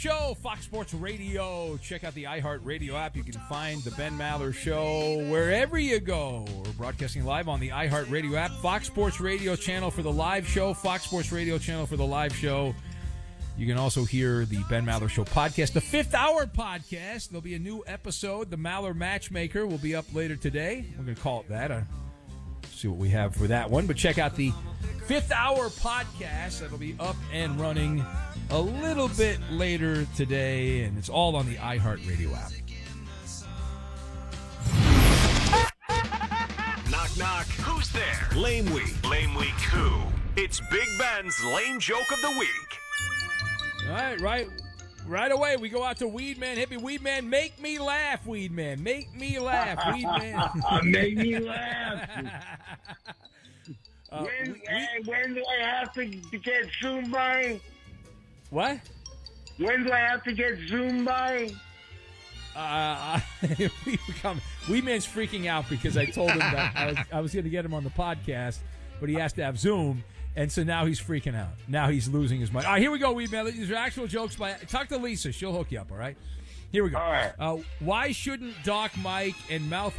Show, Fox Sports Radio. Check out the iHeartRadio app. You can find the Ben Maller Show wherever you go. We're broadcasting live on the iHeartRadio app. Fox Sports Radio channel for the live show. Fox Sports Radio channel for the live show. You can also hear the Ben Maller Show podcast, the 5th Hour podcast. There'll be a new episode. The Maller Matchmaker will be up later today. We're going to call it that. See what we have for that one. But check out the 5th Hour podcast. That'll be up and running a little bit later today, and it's all on the iHeartRadio app. Knock, knock. Who's there? Lame Week. Lame Week who? It's Big Ben's Lame Joke of the Week. All right away. We go out to Weedman. Hit me, Weedman. Make me laugh, Weedman. Make me laugh, Weedman. Make me laugh. When do I have to get zoomed by? What? When do I have to get zoomed by? Weedman's freaking out because I told him that I was going to get him on the podcast, but he has to have Zoom. And so now he's freaking out. Now he's losing his mind. All right, here we go, Weedman. These are actual jokes. Talk to Lisa. She'll hook you up, all right? Here we go. All right. Why shouldn't Doc Mike and Mouth